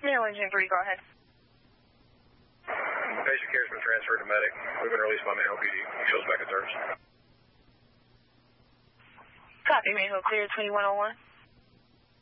Maryland, Jim 3, go ahead. Patient care has been transferred to medic. We've been released by Mayville PD. Shows back in service. Copy, Mayville clear 2101.